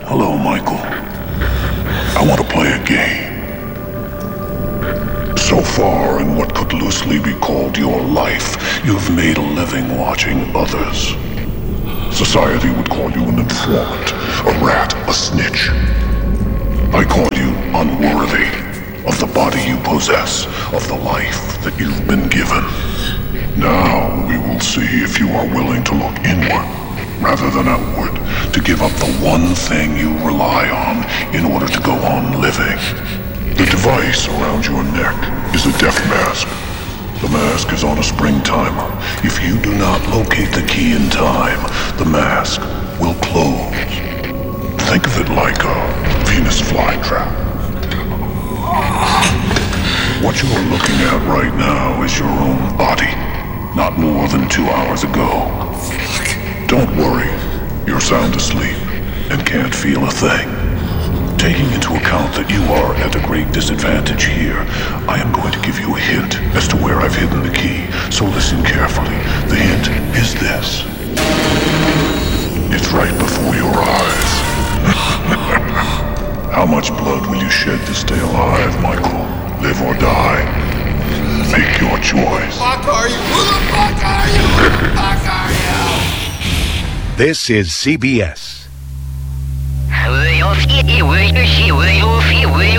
Hello, Michael. I want to play a game. So far, in what could loosely be called your life, you've made a living watching others. Society would call you an informant, a rat, a snitch. I call you unworthy of the body you possess, of the life that you've been given. Now we will see if you are willing to look inward rather than outward, to give up the one thing you rely on in order to go on living. The device around your neck is a death mask. The mask is on a spring timer. If you do not locate the key in time, the mask will close. Think of it like a Venus flytrap. What you are looking at right now is your own body, not more than 2 hours ago. Don't worry, you're sound asleep and can't feel a thing. Taking into account that you are at a great disadvantage here, I am going to give you a hint as to where I've hidden the key, so listen carefully. The hint is this. It's right before your eyes. How much blood will you shed to stay alive, Michael? Live or die? Make your choice. Fuck are you? Who the fuck are you? Who the fuck are you? This is CBS.